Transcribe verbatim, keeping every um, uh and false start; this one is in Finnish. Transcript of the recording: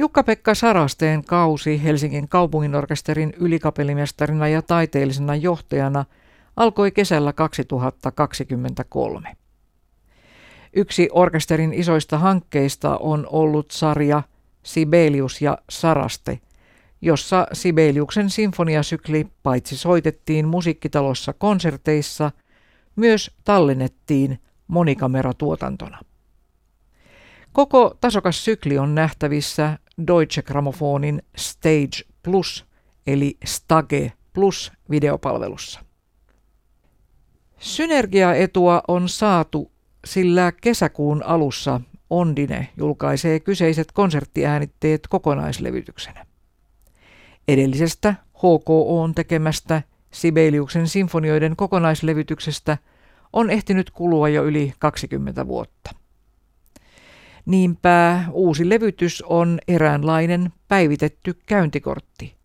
Jukka-Pekka Sarasteen kausi Helsingin kaupunginorkesterin ylikapellimestarina ja taiteellisena johtajana alkoi kesällä kaksituhattakaksikymmentäkolme. Yksi orkesterin isoista hankkeista on ollut sarja Sibelius ja Saraste, jossa Sibeliuksen sinfoniasykli paitsi soitettiin musiikkitalossa konserteissa, myös tallennettiin monikameratuotantona. Koko tasokas sykli on nähtävissä Deutsche Grammofonin Stage Plus eli Stage Plus videopalvelussa. Synergiaetua on saatu, sillä kesäkuun alussa Ondine julkaisee kyseiset konserttiäänitteet kokonaislevytyksenä. Edellisestä H K O:n tekemästä Sibeliuksen sinfonioiden kokonaislevytyksestä on ehtinyt kulua jo yli kaksikymmentä vuotta. Niinpä uusi levytys on eräänlainen päivitetty käyntikortti